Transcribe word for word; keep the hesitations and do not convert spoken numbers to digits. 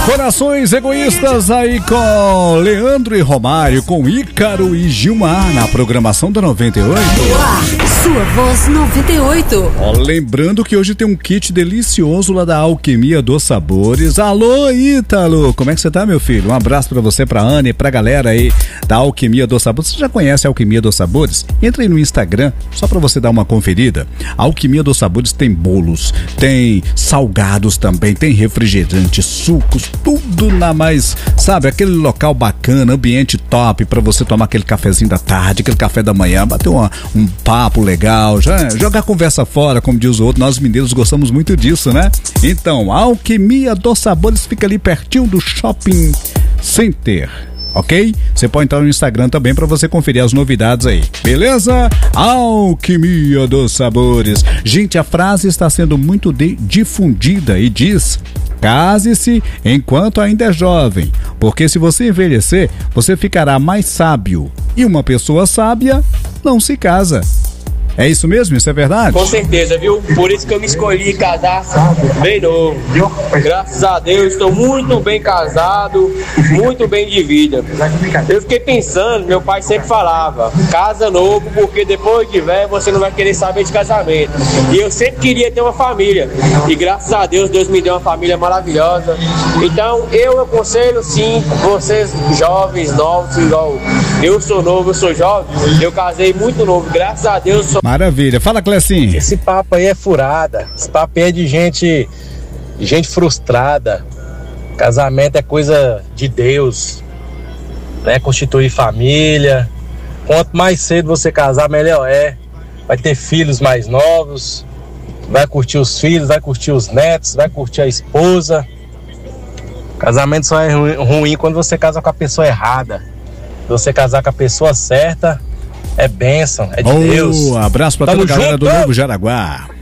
Corações Egoístas aí com Leandro e Romário, com Ícaro e Gilmar na programação da noventa e oito. Sua voz noventa e oito. Ó, lembrando que hoje tem um kit delicioso lá da Alquimia dos Sabores. Alô, Ítalo, como é que você tá, meu filho? Um abraço pra você, pra Ana e pra galera aí da Alquimia dos Sabores. Você já conhece a Alquimia dos Sabores? Entra aí no Instagram, só pra você dar uma conferida. A Alquimia dos Sabores tem bolos, tem salgados também, tem refrigerante, sucos, tudo na mais, sabe, aquele local bacana, ambiente top pra você tomar aquele cafezinho da tarde, aquele café da manhã, bater uma, um papo legal, já, jogar conversa fora, como diz o outro. Nós mineiros gostamos muito disso, né? Então, a Alquimia dos Sabores fica ali pertinho do Shopping Center, ok? Você pode entrar no Instagram também para você conferir as novidades aí, beleza? Alquimia dos Sabores. Gente, a frase está sendo muito de- difundida e diz: case-se enquanto ainda é jovem, porque se você envelhecer, você ficará mais sábio. E uma pessoa sábia não se casa. É isso mesmo? Isso é verdade? Com certeza, viu? Por isso que eu me escolhi casar bem novo. Graças a Deus, estou muito bem casado, muito bem de vida. Eu fiquei pensando, meu pai sempre falava, casa novo, porque depois de velho você não vai querer saber de casamento. E eu sempre queria ter uma família. E graças a Deus, Deus me deu uma família maravilhosa. Então, eu aconselho sim, vocês jovens, novos, igual eu sou novo, eu sou jovem, eu casei muito novo, graças a Deus, sou... Maravilha. Fala, Clecinho. Esse papo aí é furada. Esse papo aí é de gente, de gente frustrada. Casamento é coisa de Deus, né? Constituir família. Quanto mais cedo você casar, melhor é. Vai ter filhos mais novos, vai curtir os filhos, vai curtir os netos, vai curtir a esposa. Casamento só é ruim quando você casa com a pessoa errada. Se você casar com a pessoa certa, é bênção, é de Oh, Deus. abraço pra Tamo toda a galera junto. do Novo Jaraguá.